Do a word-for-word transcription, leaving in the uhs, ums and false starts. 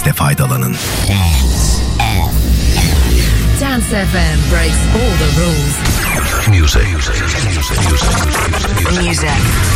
siz de faydalanın. Dance F M breaks all the rules. Music. Music. Music. Music. Music. Music.